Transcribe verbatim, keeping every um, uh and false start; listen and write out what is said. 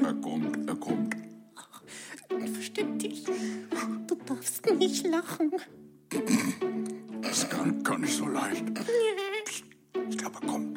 Er kommt, er kommt. Ach, versteck dich. Du darfst nicht lachen. Das kann, kann ich so leicht. Ich glaube, er kommt.